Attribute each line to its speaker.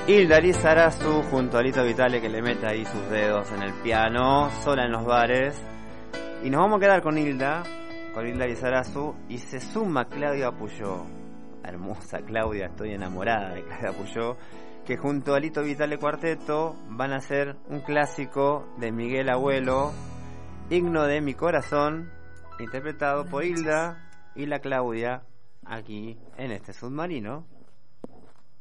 Speaker 1: Hilda Lizarazu junto a Lito Vitale, que le mete ahí sus dedos en el piano, sola en los bares. Y nos vamos a quedar con Hilda Lizarazu, y se suma Claudia Puyó. Hermosa Claudia, estoy enamorada de Claudia Puyó, que junto a Lito Vitale Cuarteto van a hacer un clásico de Miguel Abuelo, Himno de mi corazón, interpretado por Hilda y la Claudia aquí en este submarino.